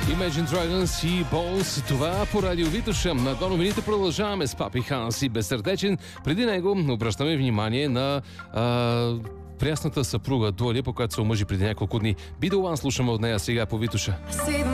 Imagine Dragons и Bones. Това по радио Витоша. На до новините продължаваме с Папи Ханс и Безсърдечен. Преди него обръщаме внимание на прясната съпруга Дуа Липа, която се омъжи преди няколко дни. Be the One слушаме от нея сега по Витоша.